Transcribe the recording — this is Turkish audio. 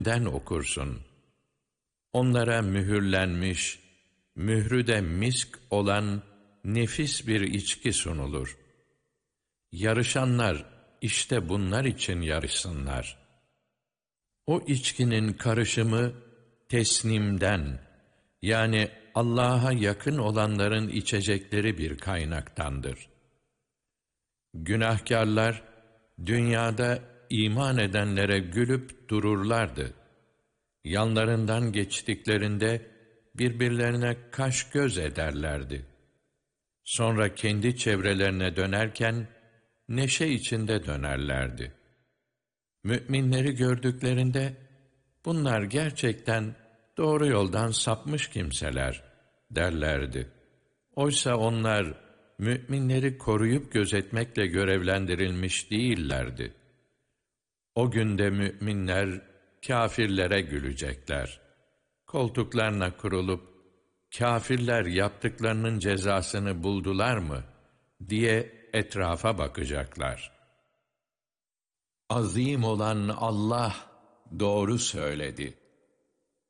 den okursun. Onlara mühürlenmiş, mührü de misk olan nefis bir içki sunulur. Yarışanlar işte bunlar için yarışsınlar. O içkinin karışımı tesnimden, yani Allah'a yakın olanların içecekleri bir kaynaktandır. Günahkârlar dünyada iman edenlere gülüp dururlardı. Yanlarından geçtiklerinde birbirlerine kaş göz ederlerdi. Sonra kendi çevrelerine dönerken neşe içinde dönerlerdi. Müminleri gördüklerinde bunlar gerçekten doğru yoldan sapmış kimseler derlerdi. Oysa onlar müminleri koruyup gözetmekle görevlendirilmiş değillerdi. O günde müminler kâfirlere gülecekler. Koltuklarına kurulup, kâfirler yaptıklarının cezasını buldular mı diye etrafa bakacaklar. Azim olan Allah doğru söyledi.